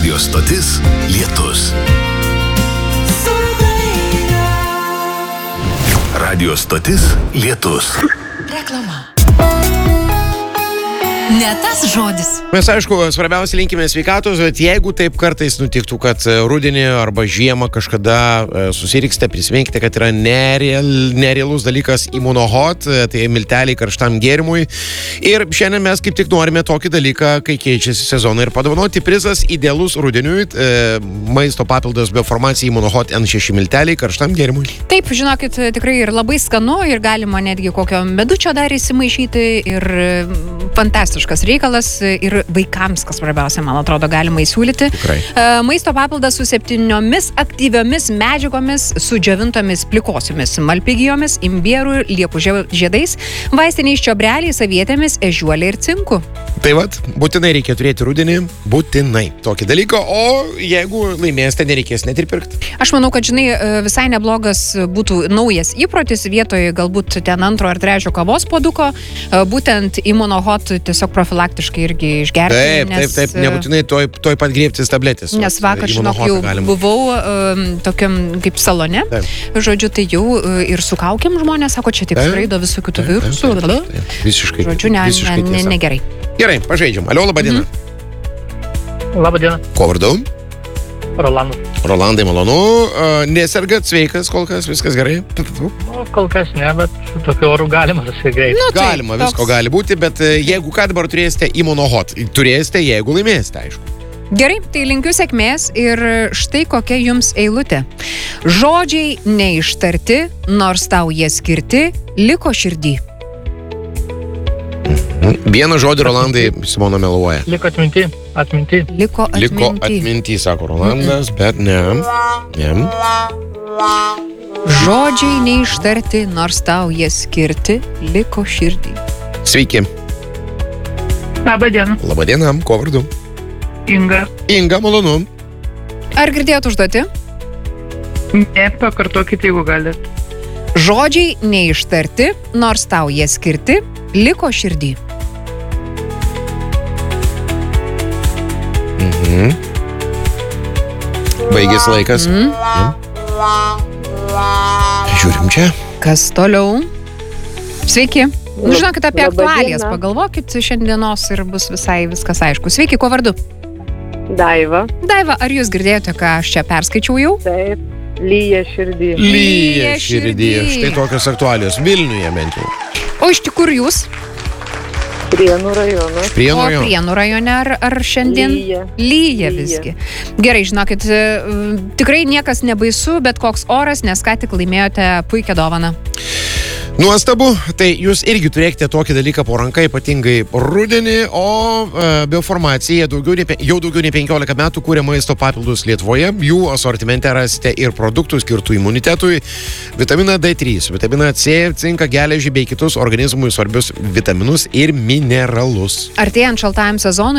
Radio stotis Lietus. Radio stotis Lietus. Reklama. Ne tas žodis. Mes, aišku, svarbiausia linkime sveikatos, bet jeigu taip kartais nutiktų, kad rudenį arba žiemą kažkada susiriksite, prisiminkite, kad yra nerealus dalykas Immunohot, tai milteliai karštam gėrimui. Ir šiandien mes kaip tik norime tokį dalyką, kai keičiasi sezonai ir padovanoti prizas idealus rudeniui, maisto papildas biofarmacija Immunohot N6 milteliai karštam gėrimui. Taip, žinokit, tikrai ir labai skanu ir galima netgi kokio medučio dar įsimaišyti ir fantastiškas reikalas ir vaikams, kas svarbiausia, man atrodo, galima įsiūlyti. Tikrai. Maisto papildas su 7 aktyviomis medžiagomis, su džiovintomis plikosiomis malpigijomis, imbierų, liepų žiedais, vaistiniais čiobreliais, avietėmis, ežiuolė ir cinku. Tai vat, būtinai reikia turėti rudenį, būtinai tokį dalyką, o jeigu laimėsite, nereikės net ir pirkti. Aš manau, kad, žinai, visai neblogas būtų naujas įprotis vietoje galbūt ten 2 ar 3 kavos puoduko, būtent Immunohot tiesiog profilaktiškai irgi išgerti. Taip, nebūtinai toj pat griebtis tabletės. Nes vakar, žinok, jau buvau tokiam kaip salone, žodžiu, tai jau ir su kaukėm žmonės, sako, čia tik skraido visokių tų virusų. Visiškai. Žodžiu, negerai. Gerai, pažaidžiam. Alio, laba diena. Labą dieną. Ko vardu? Rolandas. Rolandai, malonu. Nesergat, sveikas kol kas, viskas gerai? Kol kas ne, bet su tokiu oru galima susigreiti. Galima, visko gali būti, bet jeigu ką dabar turėsite Immunohot, turėsite, jeigu laimėsite, aišku. Gerai, tai linkiu sėkmės ir štai kokia jums eilutė. Žodžiai neištarti, nors tau jie skirti, liko širdį. Vieną žodį, Rolandai, Simona meluoja. Liko atminti. Liko atminti, sako Rolandas, bet ne. Žodžiai neištarti, nors tau jie skirti, liko širdį. Sveiki. Labą dieną. Labą dieną, ko vardu? Inga. Inga, malonu. Ar girdėjot užduoti? Ne, pakartokite, jeigu galite. Žodžiai neištarti, nors tau jie skirti, liko širdį. Baigėsi laikas. Žiūrim čia. Kas toliau? Sveiki. Žinokit, apie aktualijas pagalvokit šiandienos ir bus visai viskas aišku. Sveiki, ko vardu? Daiva. Daiva, ar jūs girdėjote, ką aš čia perskaičiau jau? Taip, lyja širdį. Lyja širdį. Štai tokios aktualijos. Vilniuje bent jau. O iš tikrųjų jūs? Prienų rajonas. Prienų rajone ar šiandien? Lyja visgi. Gerai, žinokit, tikrai niekas nebaisu, bet koks oras, nes ką tik laimėjote puikią dovaną. Nuostabu, tai jūs irgi turėkite tokį dalyką po ranka, ypatingai rudenį, o biofarmacija jau daugiau nei 15 metų kūrė maisto papildus Lietuvoje. Jų asortimente rasite ir produktų skirtų imunitetui, vitaminą D3, vitaminą C, cinką, geležį bei kitus organizmui svarbius vitaminus ir mineralus. Artėjant šaltajam sezonui